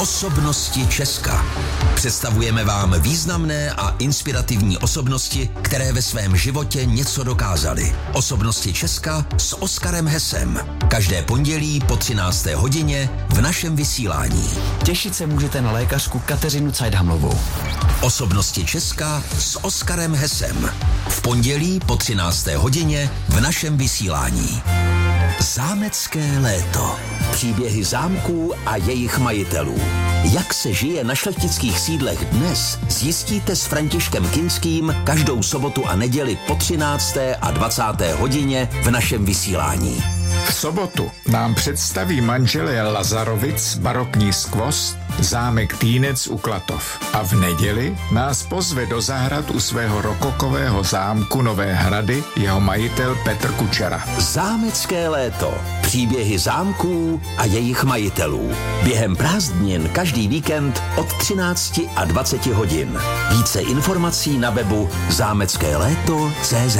Osobnosti Česka. Představujeme vám významné a inspirativní osobnosti, které ve svém životě něco dokázaly. Osobnosti Česka s Oskarem Hesem. Každé pondělí po 13. hodině v našem vysílání. Těšit se můžete na lékařku Kateřinu Cajdhamlovou. Osobnosti Česka s Oskarem Hesem. V pondělí po 13. hodině v našem vysílání. Zámecké léto. Příběhy zámků a jejich majitelů. Jak se žije na šlechtických sídlech dnes, zjistíte s Františkem Kinským každou sobotu a neděli po 13. a 20. hodině v našem vysílání. V sobotu nám představí manželé Lazarovic barokní skvost zámek Týnec u Klatov. A v neděli nás pozve do zahrad u svého rokokového zámku Nové Hrady jeho majitel Petr Kučera. Zámecké léto. Příběhy zámků a jejich majitelů. Během prázdnin každý víkend od 13 a 20 hodin. Více informací na webu zámeckéléto.cz.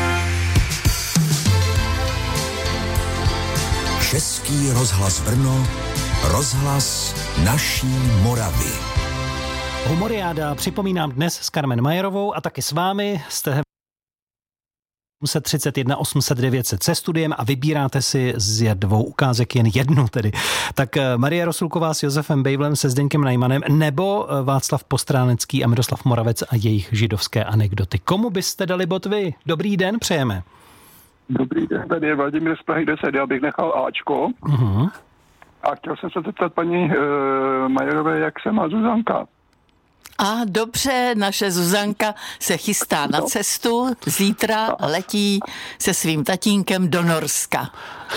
Český rozhlas Brno, rozhlas naší Moravy. Humoriáda připomínám dnes s Carmen Majerovou a taky s vámi. Jste 831 800 900 se studiem a vybíráte si z dvou ukázek jen jednu tedy. Tak Marie Rosulková s Josefem Bejvlem, se Zdeňkem Najmanem nebo Václav Postránecký a Miroslav Moravec a jejich židovské anekdoty. Komu byste dali bod vy? Dobrý den, přejeme. Dobrý den, tady je Vladimír z Prahy 10, já bych nechal Ačko. Uh-huh. A chtěl jsem se zeptat paní Majerové, jak se má Zuzanka. A dobře, naše Zuzanka se chystá na cestu, zítra letí se svým tatínkem do Norska.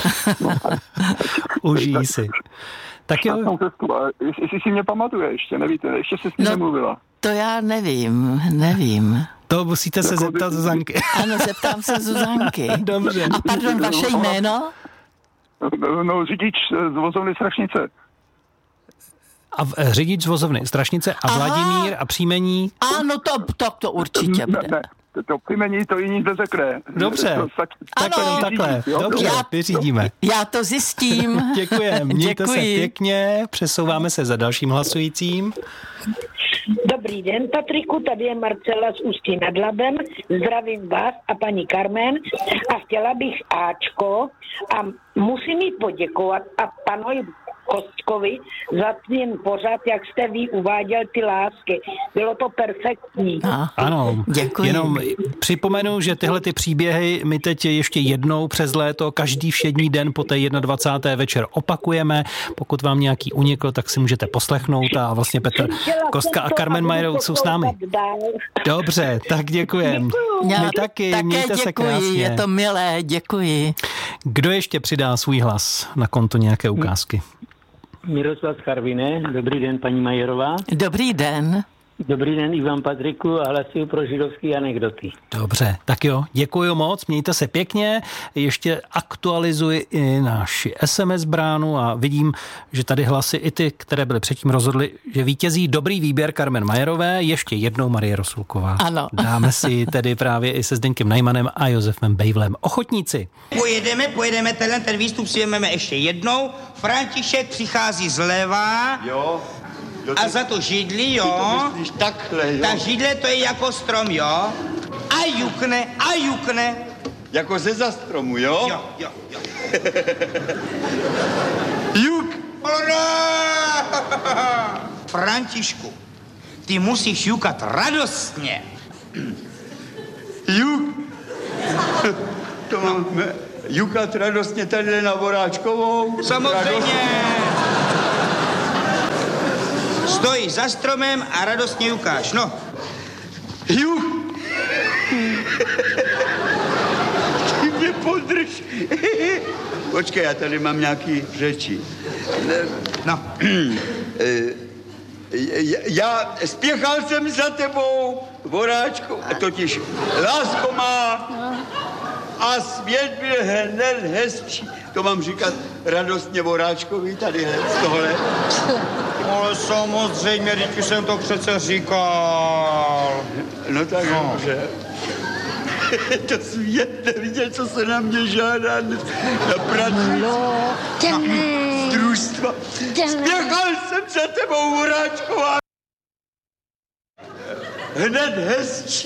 Užij si. Tak jo. Jestli si mě pamatuje ještě, nevíte, ještě se s ní nemluvila. To já nevím. To musíte se zeptat Zuzanky. Ano, zeptám se Zuzanky. Dobře. A pardon, vaše jméno? No, řidič z vozovny Strašnice. A řidič z vozovny Strašnice a Vladimír a příjmení? Ano, to určitě bude. Ne. To příjmení to jiný neřekne. Dobře, takhle. Dobře, vyřídíme. Já to zjistím. Děkujeme, mějte se pěkně, přesouváme se za dalším hlasujícím. Dobrý den, Patriku, tady je Marcela z Ústí nad Labem. Zdravím vás a paní Carmen a chtěla bych Ačko a musím jí poděkovat a panu Kostkovi za ten pořad, jak jste vy uváděl ty lásky. Bylo to perfektní. Ano, děkuji. Jenom připomenu, že tyhle ty příběhy my teď ještě jednou přes léto, každý všední den po té 21. večer opakujeme. Pokud vám nějaký unikl, tak si můžete poslechnout a vlastně Petr Kostka a Carmen Majerou jsou s námi. Dobře, tak děkujem. My taky, mějte se krásně. Je to milé, děkuji. Kdo ještě přidá svůj hlas na konto nějaké ukázky? Miroslav Karviné, dobrý den, paní Majerová. Dobrý den. Dobrý den, Ivan Patriku a hlasuju pro židovské anekdoty. Dobře, tak jo, děkuji moc, mějte se pěkně. Ještě aktualizuji i naši SMS bránu a vidím, že tady hlasy i ty, které byly předtím rozhodly, že vítězí dobrý výběr Carmen Majerové, ještě jednou Marie Rosulková. Ano. Dáme si tedy právě i se Zdeňkem Najmanem a Josefem Bejvlem. Ochotníci. Pojedeme, ten výstup si vezmeme ještě jednou. František přichází zleva. Jo. A za to židli, jo? Takhle, jo. Ta židle to je jako strom, jo? A jukne. Jako ze zastromu, jo? Jo. Juk! Františku, ty musíš jukat radostně. Juk! To máme jukat radostně tady na Voráčkovou? Samozřejmě. Stojí za stromem a radostně jukáš, no. Juk! Ty mě podrž. Počkej, já tady mám nějaký řeči. No. Já spěchal jsem za tebou, Voráčkou, totiž lásko má a svět byl hned hezčí. To mám říkat radostně Voráčkovi tadyhle, z tohle. Ale samozřejmě, teď už jsem to přece říkal. No tak dobře. To svět neviděl, co se na mě žádá na prací. Jdeme. Družstva. Spěchal jsem za tebou, Horáčková. Hned hezčí.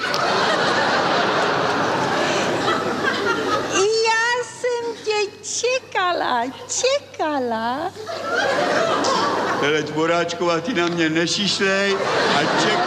Já jsem tě čekala. Hele, Horáčková, ty na mě nešišlej a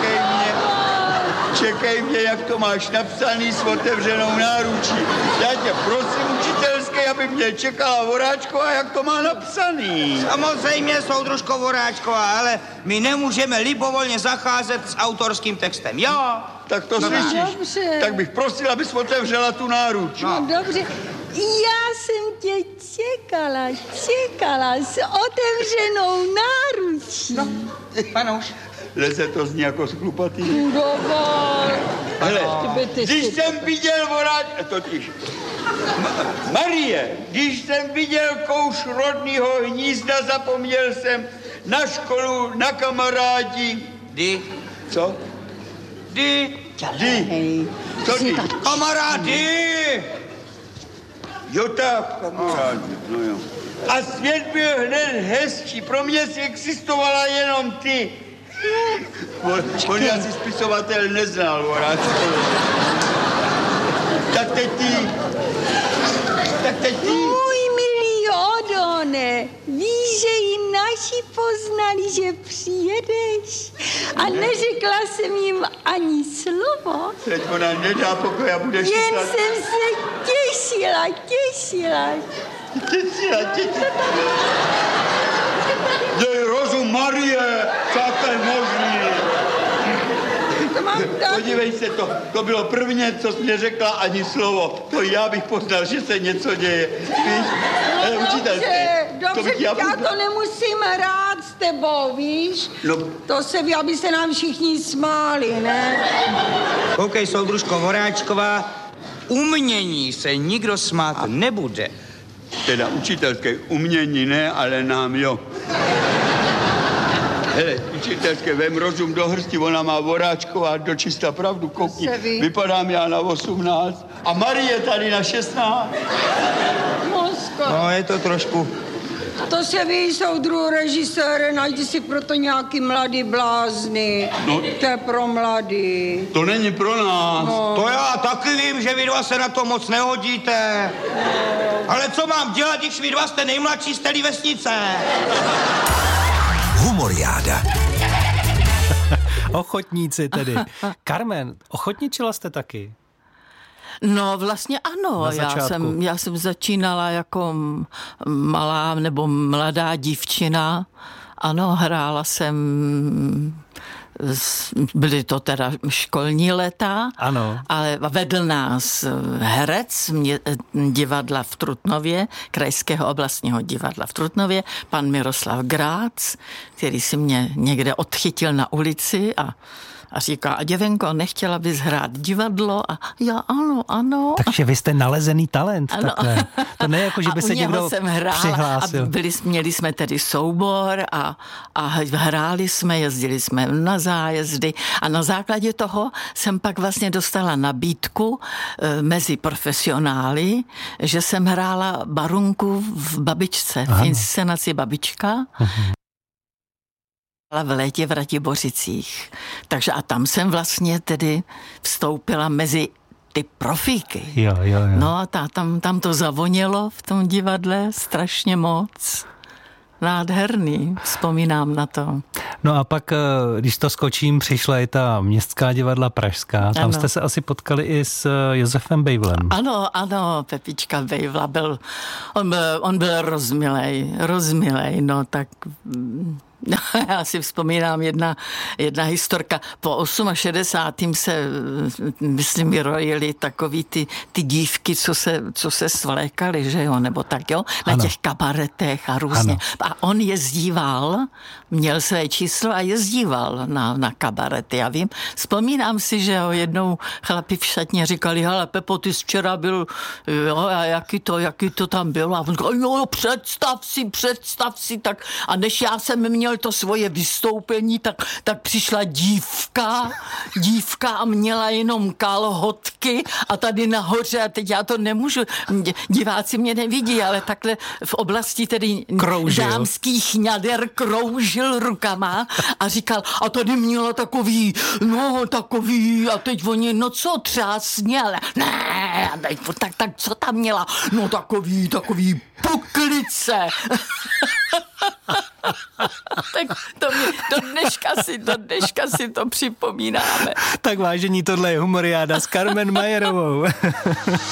čekej mě, jak to máš napsaný s otevřenou náručí. Já tě prosím, učitelské, aby mě čekala Horáčková, jak to má napsaný. Samozřejmě, soudružko Horáčková, ale my nemůžeme libovolně zacházet s autorským textem, jo? Tak to slyšíš. Dobře. Tak bych prosil, abys otevřela tu náruč. No dobře. Já jsem tě čekala s otevřenou náručí. No, panouš. Leze to zní jako sklupatý. Dovol. Hele, když jsem viděl totiž. Marie, když jsem viděl kouš rodného hnízda, zapomněl jsem na školu, na kamarádi. Kdy? Co? Kdy? Co kdy? Kamarády! Jo tak, kamarádi, no jo. A svět byl hned hezčí, pro mě si existovala jenom ty. On asi spisovatel neznal, Horáčku. Tak teď ty. Můj milý Odone, víš, že i naši poznali, že přijedeš? A neřekla jsem jim ani slovo. Teď ona nedá pokoj a budeš... Jen jsem se těšila. Dej rozum, Marie, co je možný. Podívej se, to bylo prvně, co jsi mě řekla, ani slovo. To já bych poznal, že se něco děje. Víš? Dobře, já to nemusím hrát s tebou, víš? No. To se ví, aby se nám všichni smáli, ne? Koukej, soudružko Horáčková, umění se nikdo smát nebude. Teda učitelské umění ne, ale nám jo. Hele, učitelské, vem rozum do hrsti, ona má Horáčková dočista pravdu, koukni. Vypadám já na 18 a Marie tady na 16. No, je to trošku... To se ví, soudruhu režisére, najdi si proto nějaký mladý blázny. No. To je pro mladý. To není pro nás. No. To já taky vím, že vy dva se na to moc nehodíte. Ale co mám dělat, když vy dva jste nejmladší z té vesnice? Humoriáda. Ochotníci tedy. Carmen, ochotničila jste taky? No vlastně ano, já jsem začínala jako malá nebo mladá dívčina, ano, hrála jsem, byly to teda školní léta, ano. Ale vedl nás herec divadla v Trutnově, Krajského oblastního divadla v Trutnově, pan Miroslav Grác, který si mě někde odchytil na ulici a říká, a děvenko, nechtěla bys hrát divadlo? A já ano. Takže vy jste nalezený talent, ano. takhle. To ne jako, že by se někdo přihlásil. A měli jsme tedy soubor a hráli jsme, jezdili jsme na zájezdy a na základě toho jsem pak vlastně dostala nabídku mezi profesionály, že jsem hrála Barunku v Babičce, v inscenaci Babička. V létě v Ratibořicích. Takže a tam jsem vlastně tedy vstoupila mezi ty profíky. Jo. No a tam to zavonělo v tom divadle strašně moc. Nádherný, vzpomínám na to. No a pak, když to skočím, přišla i ta městská divadla pražská. Tam jste se asi potkali i s Josefem Bejvlem. Ano, Pepička Bejvla on byl rozmilej, no tak... Já si vzpomínám jedna historka. Po 68. se, myslím, vyrojili takový ty dívky, co se svlékaly, že jo, nebo tak jo, na těch kabaretech a různě. Ano. A on jezdíval, měl své číslo a jezdíval na kabarety. Já vím, vzpomínám si, že ho jednou chlapi v šatně říkali, hele Pepo, ty jsi včera byl, jo, a jaký to tam bylo? A on říkal, jo, představ si, tak. A než já jsem měl měl to svoje vystoupení, tak přišla dívka a měla jenom kalhotky a tady nahoře, a teď já to nemůžu, diváci mě nevidí, ale takhle v oblasti tedy dámských ňader kroužil rukama a říkal, a tady měla takový, a teď oni, no co, třásně, ale ne, tak co tam měla? No takový puklice. Tak do dneška si to připomínáme. Tak vážení, tohle je Humoriáda s Carmen Majerovou.